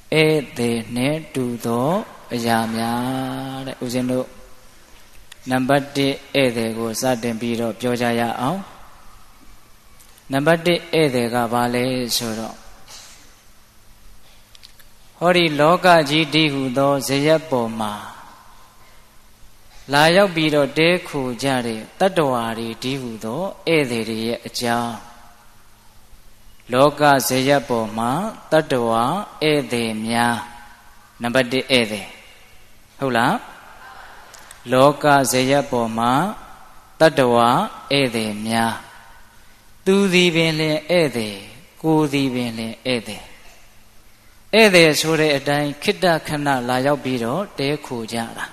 ede ne du do ayamya de usin do number 1 ede ko sa tin pi do pyo ja ya aung number 1 ede ka ba le so do hori loka ji di hu do zayat paw maလာရောက်ပြီးတော့တဲခုကြတဲ့တတ္တဝါတွေဒီဟုသောဧည့်သည်တွေရဲ့အကြောင်းလောကဇယက်ပေါ်မှာတတ္တဝါဧည့်သည်များနံပါတ်1ဧည့်သည်ဟုတ်လားလောကဇယက်ပေါ်မှာတတ္တဝါဧည့်သည်များသူသည်ပင်လင်ဧည့်သည်ကိုယ်သည်ပင်လင်ဧည့်သည်ဧည့်သည်ဆိုတဲ့အတိုင်းခိတ္တခဏလာရောက်ပြီးတော့တဲခုကြတာ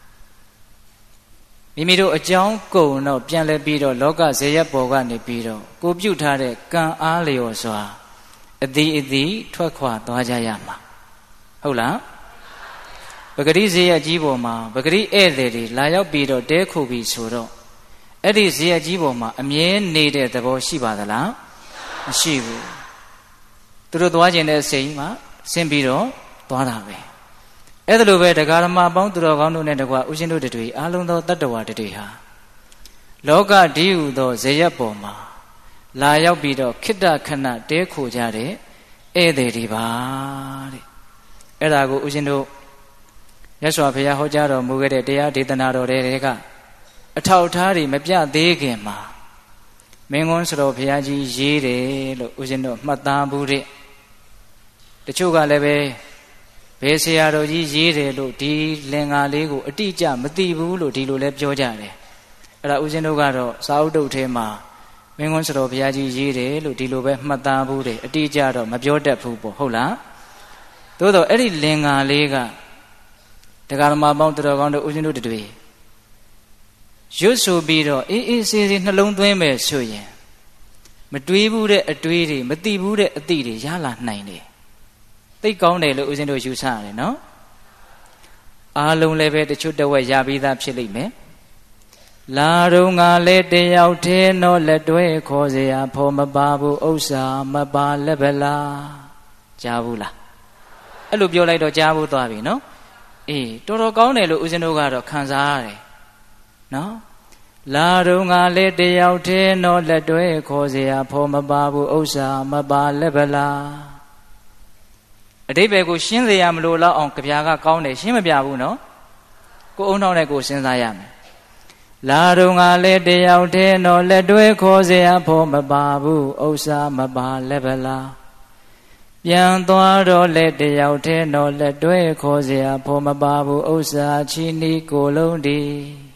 မိမိတို့အကြောင်းကုန်တော့ပြန်လဲပြီးတော့လောကဇေယျပေါ်ကနေပြီးတော့ကိုပြုတ်ထားတဲ့ကံအားလျော်စွာအသည်အသည်ထွက်ခွာသွားကြရမှာဟုတ်လားပဂရိဇေယျကြီးပေါ်မှာပဂရိဧည့်သည်တွေလာရောက်ပြီးတော့တဲခုပြီးဆိုတော့အဲ့ဒီဇေယျကြီးပေါ်မှာအမြဲနေတဲ့သဘောရှိပါသလားမရှိဘူးသူတို့သွားကျင်တဲ့စိတ်မှာဆင်းပြီးတော့သွားတာပဲအဲ့ဒါလိုပဲတရားဓမ္မပေါင်းသူတော်ကောင်းတို့နဲ့တကွာဥရှင်တို့တွေအားလုံးသောတတ္တဝါတွေဟာလောကဒီဟုသောဇေယျပေါ်မှာလာရောက်ပြီးတော့ခိတ္တခဏတဲခိုကြတဲ့ဧည့်သည်တွေပါတဲ့အဲ့ဒါကိုဥရှင်တို့မြတ်စွာဘုရားဟောကြားတော်မူခဲ့တဲ့တရားဒေသနာတော်တွေကအထောက်အထားတွေမပြသေးခင်မှာမင်းကွန်းစတော်ဘုရားကြီးရေးတယ်လို့ဥရှင်တို့မှတ်သားဘူးတဲ့တချို့ကလည်းပဲဘယ်ဆရာတော်ကြီးရေးတယ်လို့ဒီလင်္ကာလေးကိုအတိအကျမသိဘူးလို့ဒီလိုလဲပြောကြတယ်အဲ့ဒါဦးဇင်းတို့ကတော့စာအုပ်တုပ်ထဲမှာမင်းကွန်းစတော်ဘုရားကြီးရေးတယ်လို့ဒီလိုပဲမှတ်သားဘူးတယ်အတိအကျတော့မပြောတတ်ဘူးပေါ့ဟုတ်လားသို့တော့အဲ့ဒီလင်္ကာလေးကတရားဓမ္မပေါင်းတော်ကောင်းတို့ဦးဇင်းတို့တွေရွတ်ဆိုပြီးတော့အေးအေးဆေးဆေးနှလုံးသွင်းမယ်ဆိုရင်မတွေးဘူးတဲ့အတွေးတွေမသိဘူးတဲ့အသိတွေရလာနိုင်တယ်သိကောင်းတယ်လို့ဦးဇင်းတို့ယူဆရတယ်နော်အားလုံးလည်းပဲတချို့တဝက်ရပြီးသားဖြစ်လိမ့်မယ်လာတော့ငါလည်းတယောက်သေးတော့လက်တွဲခေါ်เสียဖော်မပါဘူးဥစ္စာမပါလက်ဗလားကြားဘူးလားအဲ့လိုပြောလိုက်တော့ကြားဘူးသွားပြီနော်အေးတော်တော်ကောင်းတယ်လို့ဦးဇင်းတို့ကတော့ခံစားရတယ်နော်လာတော့ငါလည်းတယောက်သေးတော့လက်တွဲခေါ်เสียဖော်မပါဘူးဥစ္စာမပါလက်ဗလားအတိပ္ပယ်ကိုရှင်းစေရမလို့လောက်အောင်ကြပြာကကောင်းတယ်ရှင်းမပြဘူးနော်ကိုအုံထောင်းနဲ့ကိုစဉ်းစားရမယ်လာတော့ငါလည်းတယောက်တည်းတော့လက်တွဲခေါ်เสียဖို့မပါဘူးဥစ္စာမပါလက်ဗလားပြန်သွားတော့လက်တယောက်တည်းတော့လက်တွဲခေါ်เสียဖို့မပါဘူးဥစ္စာချီနီကိုလုံးဒီ